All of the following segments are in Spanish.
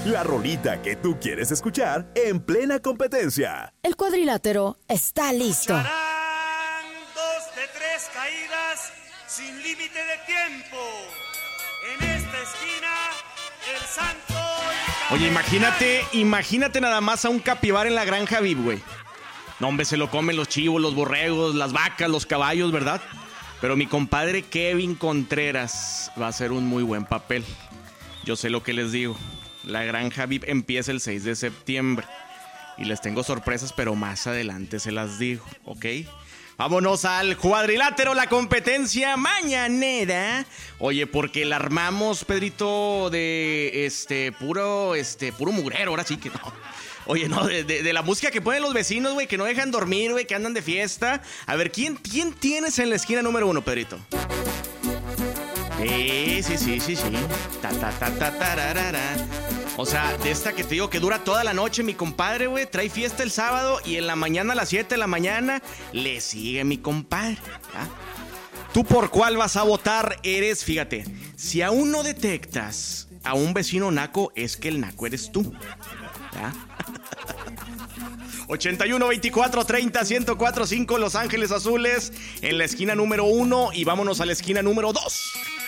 La rolita que tú quieres escuchar en plena competencia. El cuadrilátero está listo. Lucharán 2 de 3 caídas sin límite de tiempo. En esta esquina, el santo... Oye, imagínate nada más a un capibara en la granja VIP, güey. No, hombre, se lo comen los chivos, los borregos, las vacas, los caballos, ¿verdad? Pero mi compadre Kevin Contreras va a hacer un muy buen papel. Yo sé lo que les digo. La granja VIP empieza el 6 de septiembre. Y les tengo sorpresas, pero más adelante se las digo, ¿ok? Vámonos al cuadrilátero, la competencia mañanera. Oye, porque la armamos, Pedrito, de puro mugrero, ahora sí que no. Oye, no, de la música que ponen los vecinos, güey, que no dejan dormir, güey, que andan de fiesta. A ver, ¿quién tienes en la esquina número 1, Pedrito? Sí. O sea, de esta que te digo que dura toda la noche, mi compadre, güey, trae fiesta el sábado y en la mañana a las 7 de la mañana le sigue mi compadre. ¿Ah? ¿Tú por cuál vas a votar? Fíjate, si aún no detectas a un vecino naco, es que el naco eres tú. ¿Ah? 81 24 30 1045 Los Ángeles Azules en la esquina número 1 y vámonos a la esquina número 2.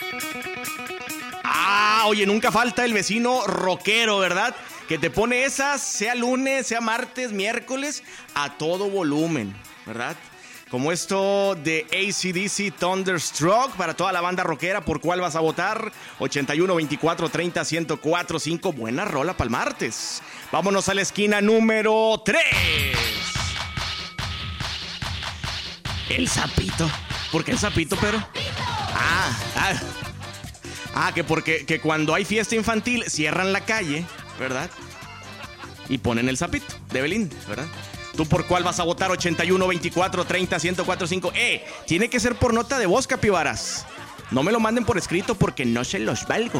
Oye, nunca falta el vecino rockero, ¿verdad? Que te pone esas, sea lunes, sea martes, miércoles, a todo volumen, ¿verdad? Como esto de AC/DC Thunderstruck para toda la banda rockera. ¿Por cuál vas a votar? 81 24 30 1045. Buena rola para el martes. Vámonos a la esquina número 3. El sapito. ¿Por qué el sapito, pero? Que cuando hay fiesta infantil cierran la calle, ¿verdad? Y ponen el sapito de Belinda, ¿verdad? ¿Tú por cuál vas a votar? 81 24 30 1045. Tiene que ser por nota de voz, capibaras. No me lo manden por escrito porque no se los valgo.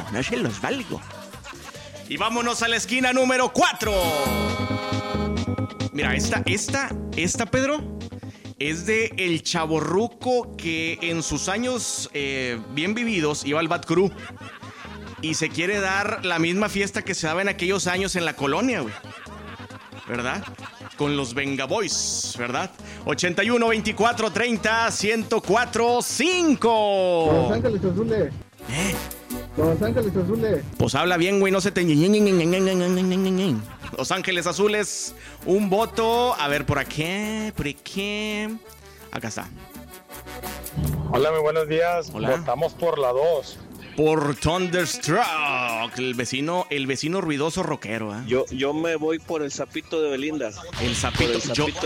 Y vámonos a la esquina número 4. Mira, esta, Pedro, es de el chavorruco que en sus años bien vividos iba al Bad Crew y se quiere dar la misma fiesta que se daba en aquellos años en la colonia, güey, ¿verdad? Con los Venga Boys, ¿verdad? 81 24 30 1045. Los Ángeles Azules. Los Ángeles Azules. Pues habla bien, güey, no se te... Los Ángeles Azules, un voto. A ver, por aquí. Acá está. Hola, muy buenos días. Hola. Votamos por la 2. Por Thunderstruck, el vecino ruidoso rockero, ¿eh? Yo me voy por el sapito de Belinda. El sapito.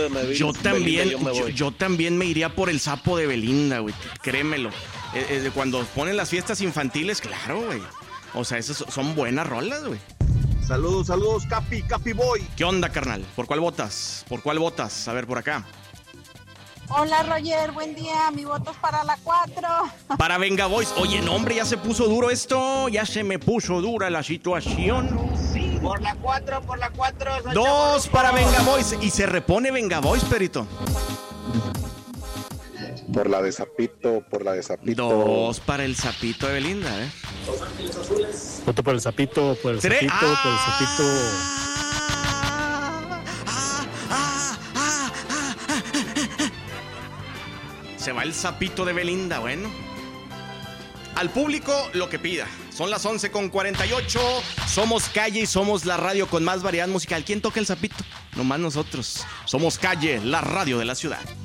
Yo también me iría por el sapo de Belinda, güey. Créemelo. Cuando ponen las fiestas infantiles, claro, güey. O sea, esas son buenas rolas, güey. Saludos, Capi Boy. ¿Qué onda, carnal? ¿Por cuál votas? A ver, por acá. Hola, Roger, buen día. Mi voto es para la 4. Para Venga Boys. Oye, no, hombre, ya se puso duro esto. Ya se me puso dura la situación. Sí, por la 4. 2 para Venga Boys. Y se repone Venga Boys, perito. Por la de sapito. 2 para el sapito de Belinda, ¿eh? Voto por el sapito, por el sapito. Se va el sapito de Belinda, bueno. Al público lo que pida. Son las 11:48. Somos Calle y somos la radio con más variedad musical. ¿Quién toca el sapito? Nomás nosotros. Somos Calle, la radio de la ciudad.